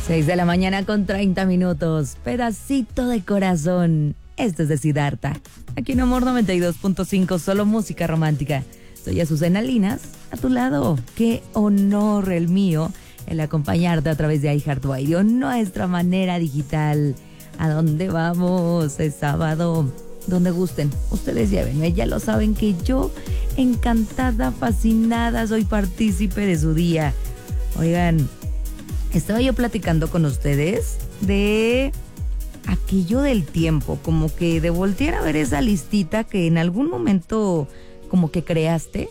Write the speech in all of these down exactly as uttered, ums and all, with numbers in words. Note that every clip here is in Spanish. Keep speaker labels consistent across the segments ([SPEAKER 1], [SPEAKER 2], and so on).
[SPEAKER 1] seis de la mañana con treinta minutos. Pedacito de corazón. Esto es de Siddhartha. Aquí en Amor noventa y dos punto cinco, solo música romántica. Soy Azucena Linas, a tu lado. Qué honor el mío el acompañarte a través de iHeartRadio, nuestra manera digital. ¿A dónde vamos? Es sábado. Donde gusten, ustedes llévenme. Ya lo saben que yo, encantada, fascinada, soy partícipe de su día. Oigan, estaba yo platicando con ustedes de aquello del tiempo, como que de voltear a ver esa listita que en algún momento como que creaste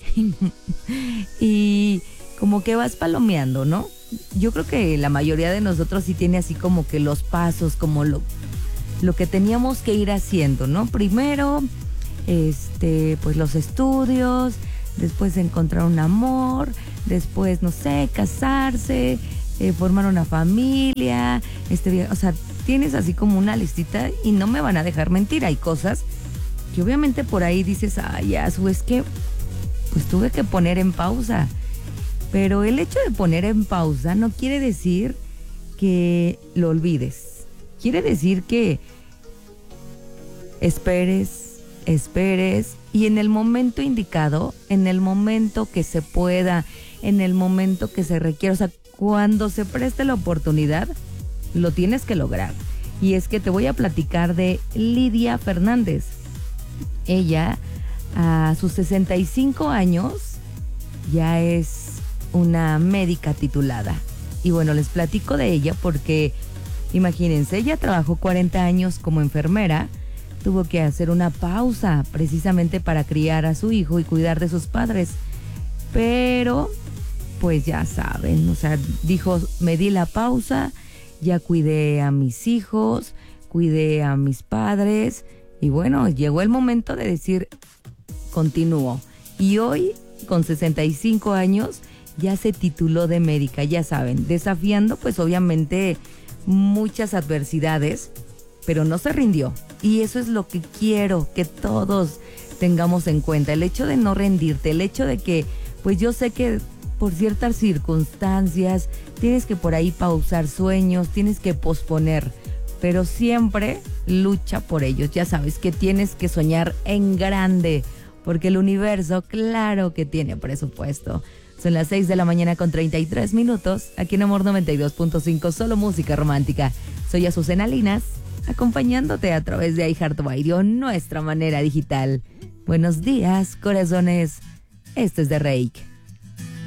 [SPEAKER 1] y como que vas palomeando, ¿no? Yo creo que la mayoría de nosotros sí tiene así como que los pasos, como lo, lo que teníamos que ir haciendo, ¿no? Primero, este, pues los estudios, después encontrar un amor, después, no sé, casarse, eh, formar una familia, este, o sea, tienes así como una listita y no me van a dejar mentir, hay cosas que obviamente por ahí dices, ay, Azu, es que pues tuve que poner en pausa. Pero el hecho de poner en pausa no quiere decir que lo olvides. Quiere decir que esperes, esperes y en el momento indicado, en el momento que se pueda, en el momento que se requiera, o sea, cuando se preste la oportunidad, lo tienes que lograr. Y es que te voy a platicar de Lidia Fernández. Ella, a sus sesenta y cinco años, ya es una médica titulada. Y bueno, les platico de ella porque, imagínense, ella trabajó cuarenta años como enfermera, tuvo que hacer una pausa precisamente para criar a su hijo y cuidar de sus padres. Pero, pues ya saben, o sea, dijo, me di la pausa, ya cuidé a mis hijos, cuidé a mis padres, y bueno, llegó el momento de decir, continúo. Y hoy, con sesenta y cinco años, ya se tituló de médica, ya saben, desafiando pues obviamente muchas adversidades, pero no se rindió. Y eso es lo que quiero que todos tengamos en cuenta, el hecho de no rendirte, el hecho de que, pues yo sé que por ciertas circunstancias tienes que por ahí pausar sueños, tienes que posponer, pero siempre lucha por ellos. Ya sabes que tienes que soñar en grande, porque el universo, claro que tiene presupuesto. Son las seis de la mañana con treinta y tres minutos, aquí en Amor noventa y dos punto cinco, solo música romántica. Soy Azucena Linas, acompañándote a través de iHeartRadio, nuestra manera digital. Buenos días, corazones. Esto es de Reik.